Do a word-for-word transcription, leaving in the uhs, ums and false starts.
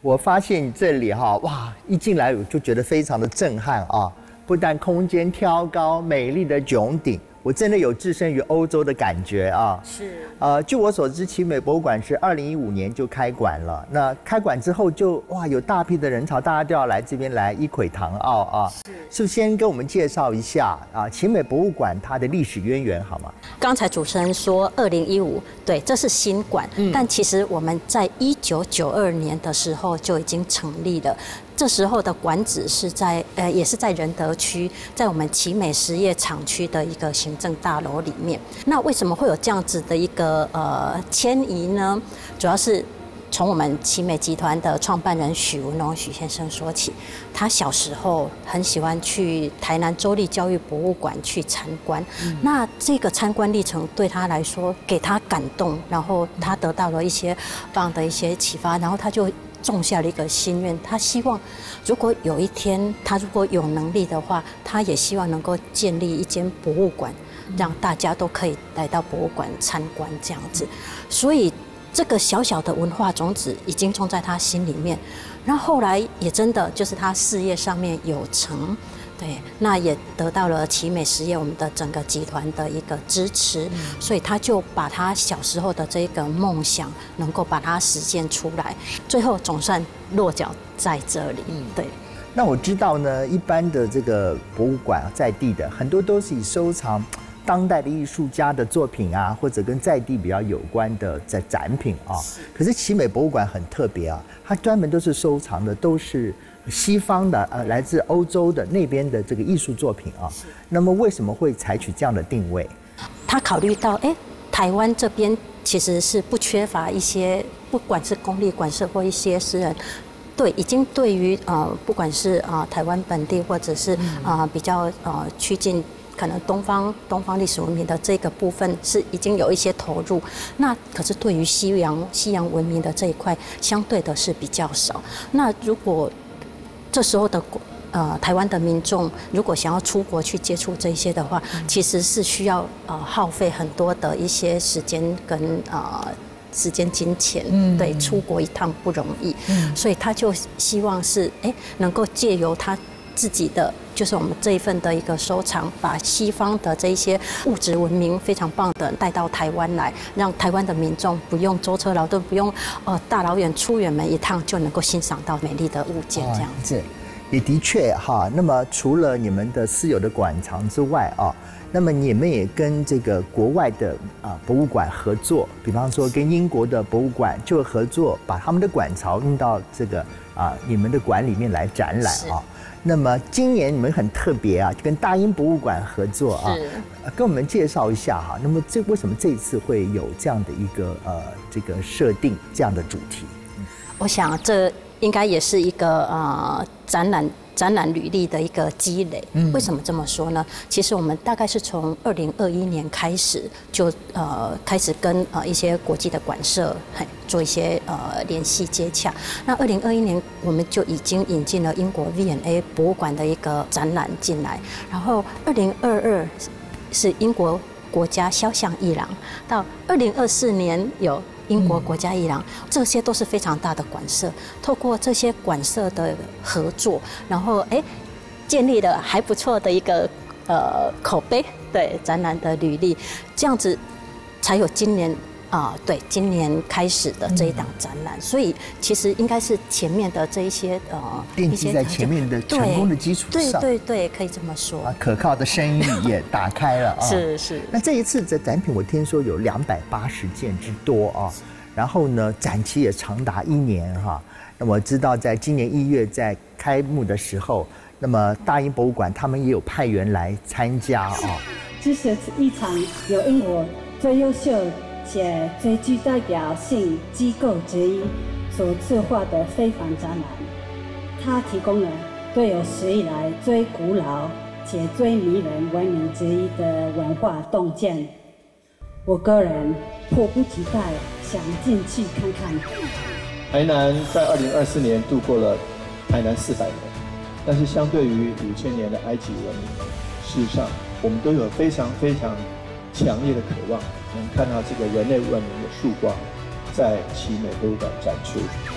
我发现这里哈，哇，一进来我就觉得非常的震撼啊！不但空间挑高，美丽的穹顶，我真的有置身于欧洲的感觉啊！ 是。 呃，据我所知，奇美博物馆是二零一五年就开馆了。那开馆之后就哇，有大批的人潮，大家都要来这边来一窥堂奥啊！是。是不是先跟我们介绍一下啊？奇美博物馆它的历史渊源好吗？ 刚才主持人说二零一五，对，这是新馆，嗯、但其实我们在一九九二年的时候就已经成立了。这时候的馆址是在呃，也是在仁德区，在我们奇美实业厂区的一个行政大楼里面。那为什么会有这样子的一个呃迁移呢？主要是从我们奇美集团的创办人许文龙许先生说起。他小时候很喜欢去台南州立教育博物馆去参观，嗯、那这个参观历程对他来说给他感动，然后他得到了一些棒的一些启发，然后他就种下了一个心愿，他希望如果有一天他如果有能力的话，他也希望能够建立一间博物馆，让大家都可以来到博物馆参观这样子。所以这个小小的文化种子已经种在他心里面，然后后来也真的就是他事业上面有成。对，那也得到了奇美实业我们的整个集团的一个支持，嗯、所以他就把他小时候的这个梦想能够把它实现出来，最后总算落脚在这里。嗯，对。 那我知道呢，一般的这个博物馆在地的很多都是以收藏当代的艺术家的作品啊，或者跟在地比较有关的在展品啊。可是奇美博物馆很特别啊，它专门都是收藏的都是西方的呃，来自欧洲的那边的这个艺术作品啊，那么为什么会采取这样的定位？ 他考虑到，哎，台湾这边其实是不缺乏一些，不管是公立馆舍或一些私人，对，已经对于呃，不管是啊、呃、台湾本地或者是啊、呃、比较呃趋近可能东方东方历史文明的这个部分是已经有一些投入，那可是对于西洋西洋文明的这一块，相对的是比较少。那如果这时候的呃台湾的民众如果想要出国去接触这些的话，嗯、其实是需要呃耗费很多的一些时间跟呃时间金钱，嗯、对，出国一趟不容易，嗯、所以他就希望是哎能够借由他自己的就是我们这一份的一个收藏，把西方的这一些物质文明非常棒的带到台湾来，让台湾的民众不用舟车劳顿，不用呃大老远出远门一趟就能够欣赏到美丽的物件这样子。 哦、也的确哈，那么除了你们的私有的馆藏之外啊，那么你们也跟这个国外的啊博物馆合作，比方说跟英国的博物馆就合作，把他们的馆藏运到这个啊你们的馆里面来展览啊。那么今年你们很特别啊，跟大英博物馆合作啊，跟我们介绍一下哈。那么这为什么这一次会有这样的一个呃这个设定这样的主题？ 我想这应该也是一个呃展览展览履历的一个积累。嗯、为什么这么说呢？其实我们大概是从二零二一年开始就呃开始跟呃一些国际的馆舍做一些呃联系接洽。那二零二一年我们就已经引进了英国 V and A 博物馆的一个展览进来，然后二零二二是英国国家肖像艺廊，到二零二四年有英国国家艺廊，这些都是非常大的馆舍。透过这些馆舍的合作，然后哎，建立了还不错的一个呃口碑，对展览的履历，这样子才有今年啊、呃，对今年开始的这一档展览。嗯、所以其实应该是前面的这一些呃， 奠基在前面的成功的基础上， 对对对，可以这么说。 啊，可靠的生意也打开了啊。 是是。 那这一次的展品，我听说有两百八十件之多啊。然后呢，展期也长达一年哈。那我知道，在今年一月在开幕的时候，那么大英博物馆他们也有派员来参加啊。 这是一场由英国最优秀且最具代表性机构之一所策划的非凡展览。它提供了最有史以来最古老且最迷人文明之一的文化洞见。我个人迫不及待想进去看看。 台南在二零二四年度过了台南四百年，但是相对于五千年的埃及文明，事实上我们都有非常非常强烈的渴望，能看到这个人类文明的曙光在奇美博物馆展出。